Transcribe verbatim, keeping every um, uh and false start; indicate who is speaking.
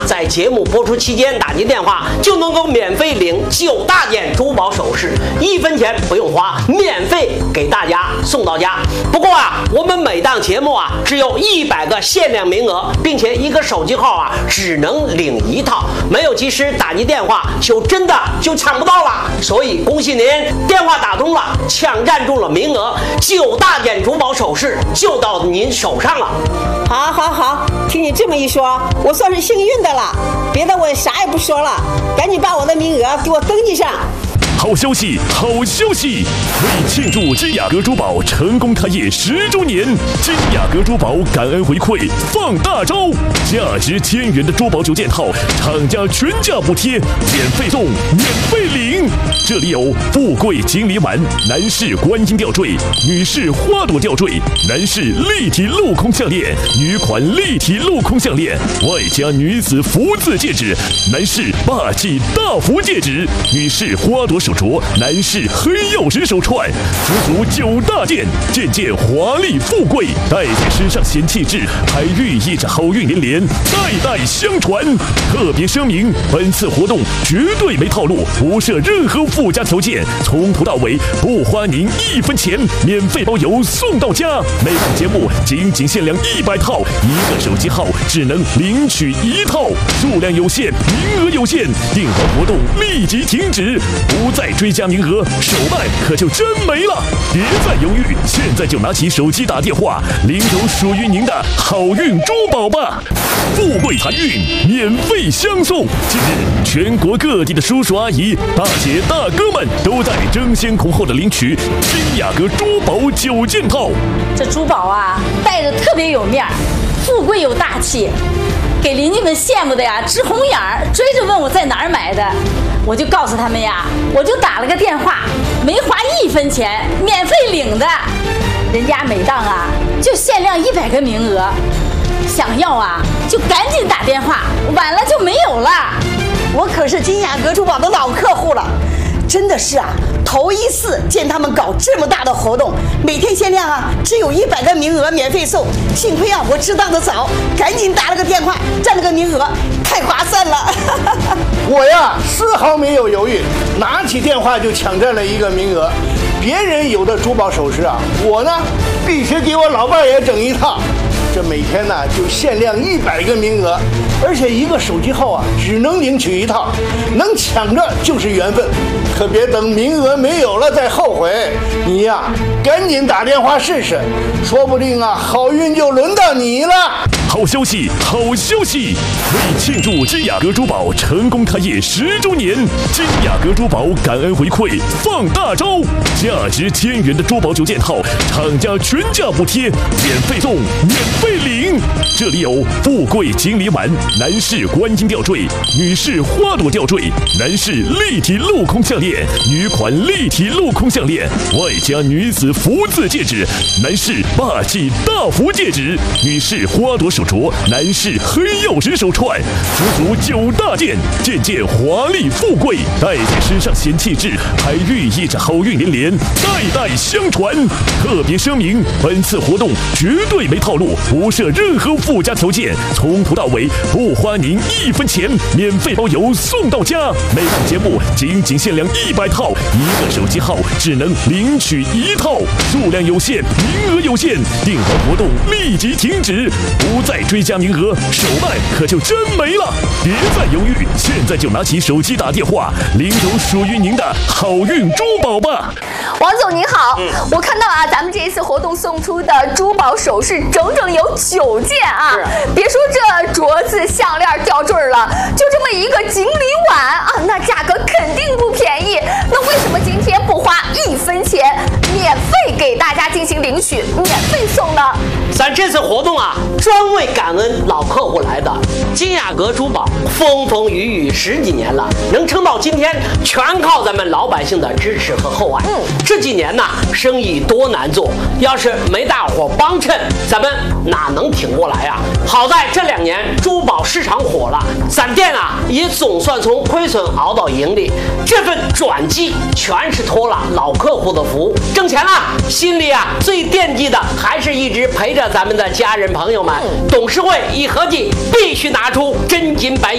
Speaker 1: 在节目播出期间打进电话就能够免费领九大件珠宝首饰，一分钱不用花，免费给大家送到家。不过啊，我们每档节目啊只有一百个限量名额，并且一个手机号啊只能领一套，没有及时打进电话就真的就抢不到了。所以恭喜您，电话打通了，抢占住了名额，九大件珠宝首饰就到您手上了。
Speaker 2: 好，好，好，听你这么一说，我算是幸运的了。别的我也啥也不说了，赶紧把我的名额给我登记上。
Speaker 3: 好消息，好消息！为庆祝金雅阁珠宝成功开业十周年，金雅阁珠宝感恩回馈放大招，价值千元的珠宝九件套，厂家全价补贴，免费送，免费领。这里有富贵锦鲤碗、男士观音吊坠、女士花朵吊坠、男士立体镂空项链、女款立体镂空项链，外加女子福字戒指、男士霸气大福戒指、女士花朵手镯、男士黑曜石手串，足足九大件，件件华丽富贵，戴在身上显气质，还寓意着好运连连，代代相传。特别声明，本次活动绝对没套路，不设任何附加条件，从头到尾不花您一分钱，免费包邮送到家。每档节目仅仅限量一百套，一个手机号只能领取一套，数量有限，名额有限，订购活动立即停止，不再追加名额，手慢可就真没了。别再犹豫，现在就拿起手机打电话，领走属于您的好运珠宝吧！富贵财运免费相送。近日，全国各地的叔叔阿姨、大姐大哥们都在争先恐后的领取金雅阁珠宝九件套。
Speaker 4: 这珠宝啊，戴着特别有面儿，富贵又大气，给邻居们羡慕的呀直红眼儿，追着问我在哪儿买的。我就告诉他们呀，我就打了个电话，没花一分钱，免费领的。人家每档啊就限量一百个名额，想要啊就赶紧打电话，晚了就没有了。
Speaker 2: 我可是金雅阁珠宝的老客户了，真的是啊，头一次见他们搞这么大的活动，每天限量啊，只有一百个名额免费送。幸亏啊，我知道的早，赶紧打了个电话，占了个名额，太划算了。
Speaker 5: 我呀，丝毫没有犹豫，拿起电话就抢占了一个名额。别人有的珠宝首饰啊，我呢必须给我老伴也整一套。这每天呢就限量一百个名额，而且一个手机号啊只能领取一套，能抢着就是缘分，可别等名额没有了再后悔。你呀，赶紧打电话试试，说不定啊好运就轮到你了。
Speaker 3: 好消息，好消息！为庆祝金雅阁珠宝成功开业十周年，金雅阁珠宝感恩回馈放大招，价值千元的珠宝九件套，厂家全价补贴，免费送，免费领。这里有富贵锦鲤碗、男士观音吊坠、女士花朵吊坠、男士立体镂空项链、女款立体镂空项链，外加女子福字戒指、男士霸气大福戒指、女士花朵手镯、男士黑曜石手串，足足九大件，件件华丽富贵，戴在身上显气质，还寓意着好运连连，代代相传。特别声明，本次活动绝对没套路，不设任何附加条件，从头到尾不花您一分钱，免费包邮送到家。每档节目仅仅限量一百套，一个手机号只能领取一套，数量有限，名额有限，订购活动立即停止，不再追加名额，手慢可就真没了。别再犹豫，现在就拿起手机打电话，领走属于您的好运珠宝吧。
Speaker 6: 王总您好，嗯、我看到啊，咱们这一次活动送出的珠宝首饰整整有九件啊，别说这镯子、项链、吊坠了，就这么一个锦鲤碗啊，那价格肯定不便宜。那为什么今天不花一分钱，免费给大家进行领取，免费送呢？
Speaker 1: 咱这次活动啊，专为感恩老客户来的。金雅阁珠宝风风雨雨十几年了，能撑到今天，全靠咱们老百姓的支持和厚爱。嗯，这几年呢，生意多难做，要是没大伙帮衬，咱们哪能挺过来啊？好在这两年珠宝市场火了，咱店啊也总算从亏损熬到盈利。这份转机全是托了老客户的福，挣钱了，心里啊最惦记的还是一直陪着咱们的家人朋友们。董事会一合计，必须拿出真金白银。